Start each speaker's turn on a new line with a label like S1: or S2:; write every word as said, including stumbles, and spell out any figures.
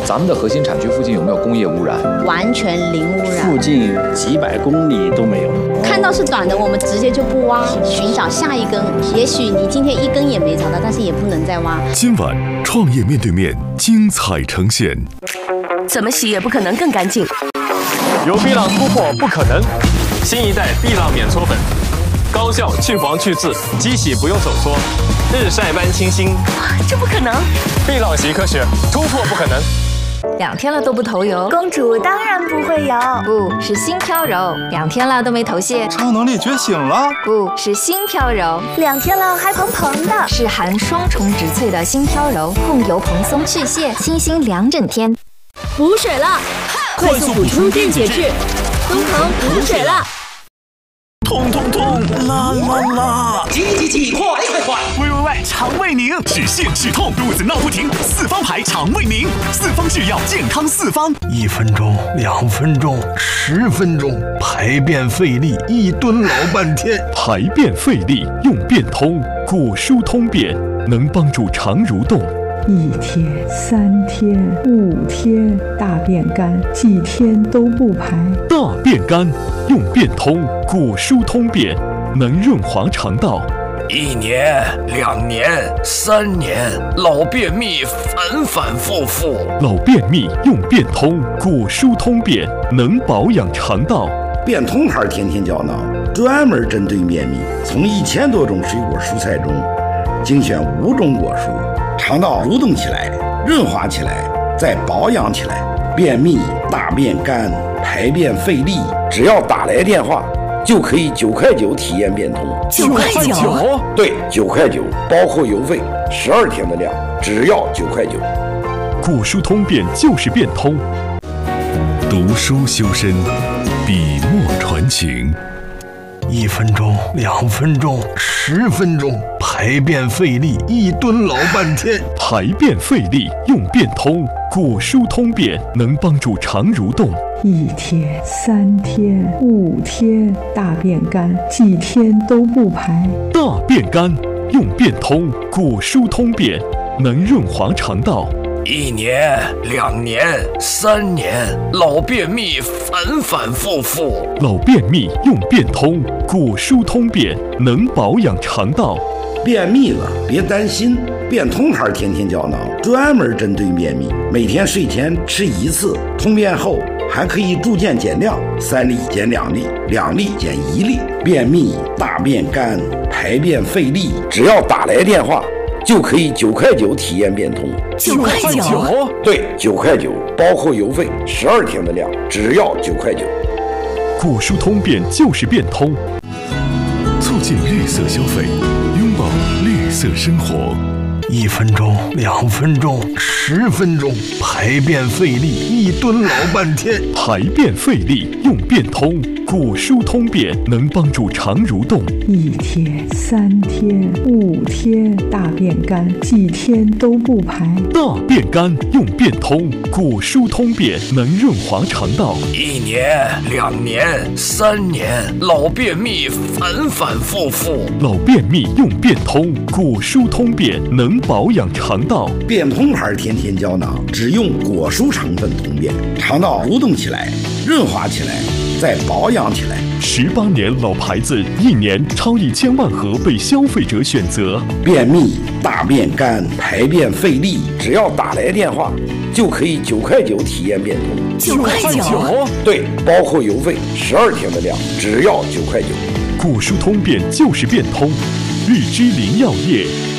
S1: 咱们的核心产区附近有没有工业污染？
S2: 完全零污染，
S3: 附近几百公里都没有。
S2: 看到是短的，我们直接就不挖，寻找下一根。也许你今天一根也没找到，但是也不能再挖。
S4: 今晚创业面对面精彩呈现。
S5: 怎么洗也不可能更干净。
S6: 由碧浪突破不可能，新一代碧浪免搓粉，高效去黄去渍，机洗不用手搓，日晒般清新。
S5: 这不可能！
S6: 碧浪洗科学，突破不可能。
S7: 两天了都不头油，
S8: 公主当然不会油，
S7: 不是心飘柔。两天了都没头屑，
S9: 超能力觉醒了，
S7: 不是心飘柔。
S8: 两天了还蓬蓬的，
S7: 是含双重植萃的心飘柔，控油蓬松去屑，清新两整天。
S10: 补水了，快速补充电解质，东航补水了。
S11: 痛痛痛，啦啦啦！
S12: 急急急，快快快！
S11: 喂喂喂，肠胃宁，止泻止痛，肚子闹不停，四方牌肠胃宁，四方制药，健康四方。
S13: 一分钟，两分钟，十分钟，排便费力，一蹲老半天。
S4: 排便费力用便通，果蔬通便，能帮助肠蠕动。
S14: 一天、三天、五天，大便干，几天都不排。
S4: 大便干用便通，果蔬通便，能润滑肠道。
S15: 一年、两年、三年，老便秘反反复复。
S4: 老便秘用便通，果蔬通便，能保养肠道。
S16: 便通牌天天胶囊，专门针对便秘，从一千多种水果蔬菜中精选五种果蔬。肠道蠕动起来，润滑起来，再保养起来。便秘、大便干、排便费力，只要打来电话，就可以九块九体验便通。
S5: 九块九？
S16: 对，九块九，包括邮费，十二天的量，只要九块九。
S4: 果蔬通便就是便通。读书修身，笔墨传情。
S13: 一分钟，两分钟，十分钟，排便费力，一蹲老半天。
S4: 排便费力用便通，果蔬通便，能帮助肠蠕动。
S14: 一天、三天、五天，大便干，几天都不排。
S4: 大便干用便通，果蔬通便，能润滑肠道。
S15: 一年、两年、三年，老便秘反反复复。
S4: 老便秘用便通，果蔬通便，能保养肠道。
S16: 便秘了别担心，便通牌天天胶囊专门针对便秘，每天睡前吃一次，通便后还可以逐渐减量，三粒减两粒，两粒减一粒。便秘、大便干、排便费力，只要打来电话，就可以九块九体验便通。
S5: 九块九？
S16: 对，九块九，包括邮费，十二天的量，只要九块九。
S4: 果蔬通便就是便通，促进绿色消费，拥抱绿色生活。
S13: 一分钟，两分钟，十分钟，排便费力，一蹲老半天。
S4: 排便费力用便通，果蔬通便，能帮助肠蠕动。
S14: 一天、三天、五天，大便干，几天都不排。
S4: 大便干用便通，果蔬通便，能润滑肠道。
S15: 一年、两年、三年，老便秘反反复复。
S4: 老便秘用便通，果蔬通便，能保养肠道。
S16: 便通牌天天胶囊，只用果蔬成分通便，肠道蠕动起来，润滑起来，再保养起来。
S4: 十八年老牌子，一年超一千万盒被消费者选择。
S16: 便秘、大便干、排便费力，只要打来电话，就可以九块九体验便通。
S5: 九块九？
S16: 对，包括邮费，十二天的量，只要九块九。
S4: 果蔬通便就是便通，绿之林药业。